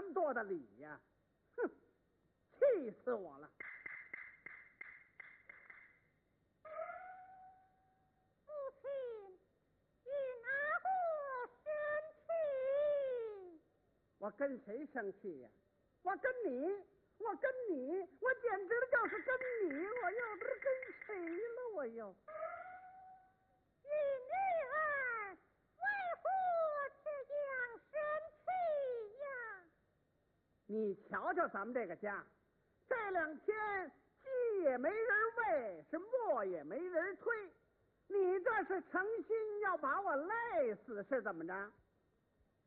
么多的礼呀？哼，气死我了！ 父亲，与哪个生气？ 我跟谁生气呀？我跟你，我简直就是跟你，我又不是跟谁了？我又。 你女儿为何这样生气呀？ 你瞧瞧咱们这个家，这2天鸡也没人喂，是磨也没人推，你这是诚心要把我累死是怎么着？